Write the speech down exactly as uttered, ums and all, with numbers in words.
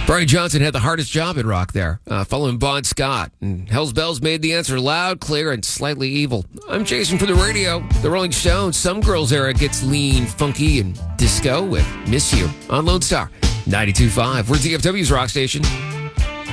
Brian Johnson had the hardest job in rock there, uh, following Bon Scott. And Hell's Bells made the answer loud, clear, and slightly evil. I'm Jason for the radio. The Rolling Stones, Some Girls era gets lean, funky, and disco with Miss You on Lone Star. ninety-two point five, we're D F W's rock station.